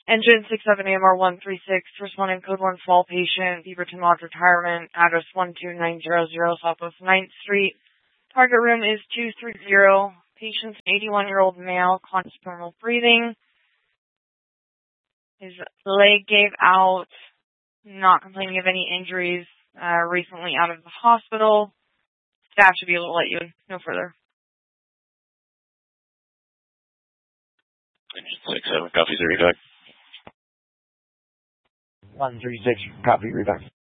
Engine 67AMR136, responding code 1 fall patient, Beaverton Lodge Retirement, address 12900 Southwest 9th Street. Target room is 230. Patient's an 81-year-old male, conscious normal breathing. His leg gave out, not complaining of any injuries, recently out of the hospital. Staff should be able to let you know further. Engine 67, copy 0 back. 136, copy, read back.